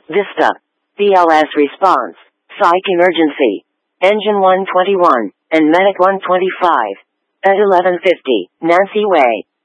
Vista. BLS response. Psych emergency. Engine 121, and Medic 125. At 11:50, Nancy Way.